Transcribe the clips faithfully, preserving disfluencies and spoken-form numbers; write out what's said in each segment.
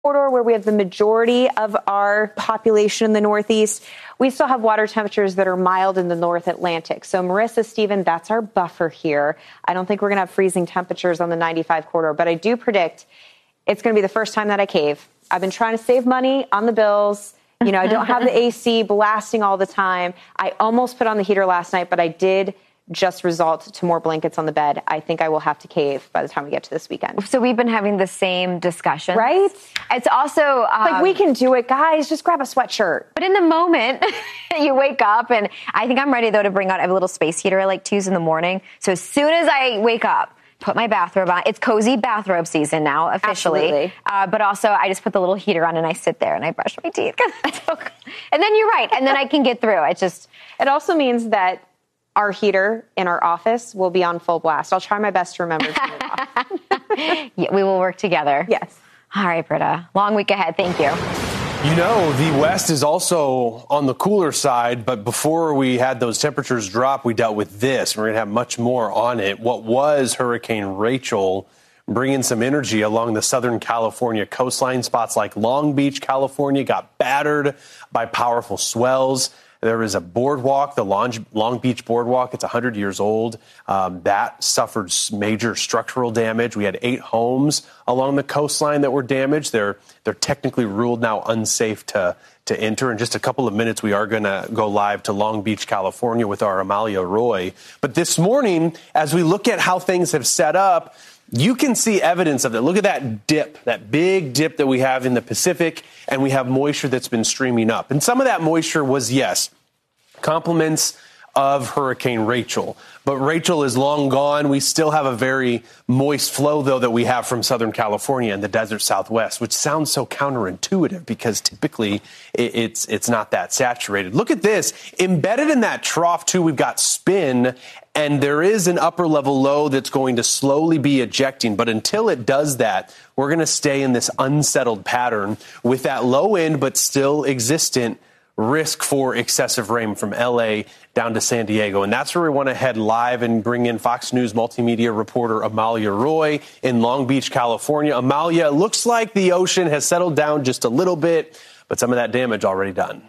corridor where we have the majority of our population in the Northeast, we still have water temperatures that are mild in the North Atlantic. So Marissa, Stephen, that's our buffer here. I don't think we're going to have freezing temperatures on the ninety-five corridor, but I do predict it's going to be the first time that I cave. I've been trying to save money on the bills. You know, I don't have the A C blasting all the time. I almost put on the heater last night, but I did just result to more blankets on the bed. I think I will have to cave by the time we get to this weekend. So we've been having the same discussion. Right? It's also... Um, like, we can do it, guys. Just grab a sweatshirt. But in the moment, you wake up, and I think I'm ready, though, to bring out... I have a little space heater I like to use in the morning. So as soon as I wake up, put my bathrobe on. It's cozy bathrobe season now, officially. Uh, but also, I just put the little heater on, and I sit there, and I brush my teeth. And then you're right. And then I can get through. It just... It also means that our heater in our office will be on full blast. I'll try my best to remember to turn it off. Yeah, we will work together. Yes. All right, Britta. Long week ahead. Thank you. You know, the West is also on the cooler side, but before we had those temperatures drop, we dealt with this. We're going to have much more on it. What was Hurricane Rachel bringing some energy along the Southern California coastline? Spots like Long Beach, California, got battered by powerful swells. There is a boardwalk, the Long, Long Beach Boardwalk. It's one hundred years old. Um, that suffered major structural damage. We had eight homes along the coastline that were damaged. They're they're technically ruled now unsafe to to enter. In just a couple of minutes, we are going to go live to Long Beach, California with our Amalia Roy. But this morning, as we look at how things have set up, you can see evidence of it. Look at that dip, that big dip that we have in the Pacific, and we have moisture that's been streaming up. And some of that moisture was, yes, compliments of Hurricane Rachel. But Rachel is long gone. We still have a very moist flow, though, that we have from Southern California and the desert Southwest, which sounds so counterintuitive because typically it's it's not that saturated. Look at this. Embedded in that trough, too, we've got spin, and there is an upper level low that's going to slowly be ejecting. But until it does that, we're going to stay in this unsettled pattern with that low end but still existent risk for excessive rain from L A down to San Diego. And that's where we want to head live and bring in Fox News multimedia reporter Amalia Roy in Long Beach, California. Amalia, it looks like the ocean has settled down just a little bit, but some of that damage already done.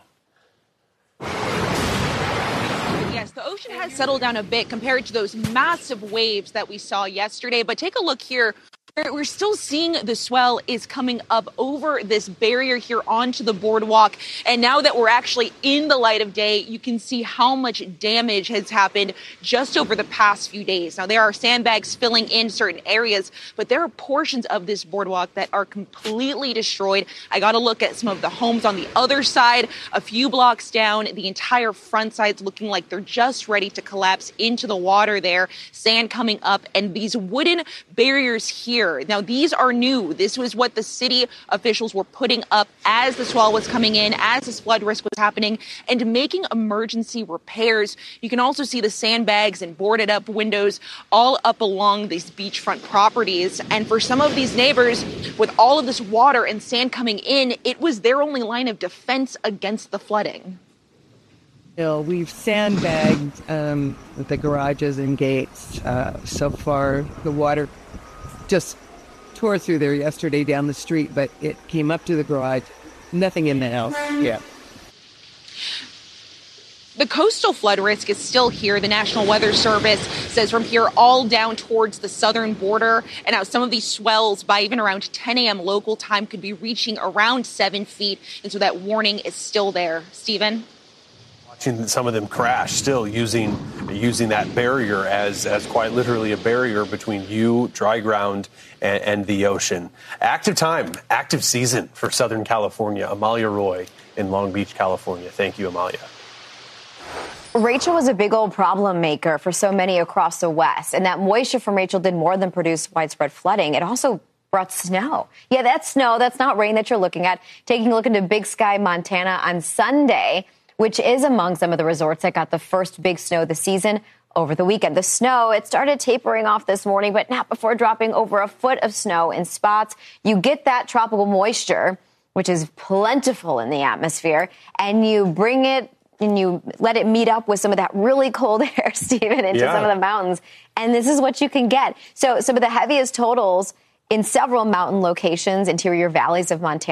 Yes, the ocean has settled down a bit compared to those massive waves that we saw yesterday. But take a look here. We're still seeing the swell is coming up over this barrier here onto the boardwalk. And now that we're actually in the light of day, you can see how much damage has happened just over the past few days. Now, there are sandbags filling in certain areas, but there are portions of this boardwalk that are completely destroyed. I got to look at some of the homes on the other side, a few blocks down. The entire front side's looking like they're just ready to collapse into the water there. Sand coming up, and these wooden barriers here. Now, these are new. This was what the city officials were putting up as the swell was coming in, as this flood risk was happening, and making emergency repairs. You can also see the sandbags and boarded up windows all up along these beachfront properties. And for some of these neighbors, with all of this water and sand coming in, it was their only line of defense against the flooding. You know, we've sandbagged um, the garages and gates. Uh, so far, the water just tore through there yesterday down the street, but it came up to the garage. Nothing in the house. Yeah. The coastal flood risk is still here. The National Weather Service says from here all down towards the southern border. And now some of these swells by even around ten a.m. local time could be reaching around seven feet. And so that warning is still there. Stephen? Watching some of them crash still using using that barrier as, as quite literally a barrier between you, dry ground, and, and the ocean. Active time, active season for Southern California. Amalia Roy in Long Beach, California. Thank you, Amalia. Rachel was a big old problem maker for so many across the West. And that moisture from Rachel did more than produce widespread flooding. It also brought snow. Yeah, that's snow. That's not rain that you're looking at. Taking a look into Big Sky, Montana on Sunday, which is among some of the resorts that got the first big snow this season over the weekend. The snow, it started tapering off this morning, but not before dropping over a foot of snow in spots. You get that tropical moisture, which is plentiful in the atmosphere, and you bring it and you let it meet up with some of that really cold air, Stephen, into yeah. some of the mountains. And this is what you can get. So some of the heaviest totals in several mountain locations, interior valleys of Montana.